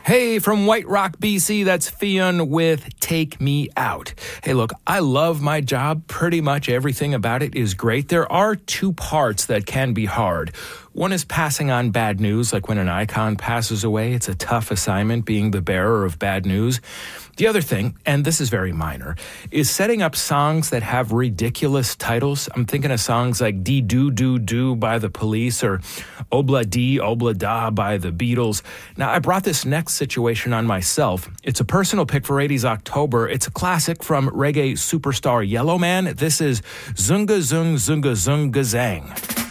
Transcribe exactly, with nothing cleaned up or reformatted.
Hey, from White Rock, B C, that's Fionn with Take Me Out. Hey, look, I love my job. Pretty much everything about it is great. There are two parts that can be hard. One is passing on bad news, like when an icon passes away. It's a tough assignment being the bearer of bad news. The other thing, and this is very minor, is setting up songs that have ridiculous titles. I'm thinking of songs like Dee Doo Doo Doo by the Police or Obla Dee Obla Da by the Beatles. Now, I brought this next situation on myself. It's a personal pick for eighties October. It's a classic from reggae superstar Yellowman. This is Zunga Zung Zunga Zunga Zang.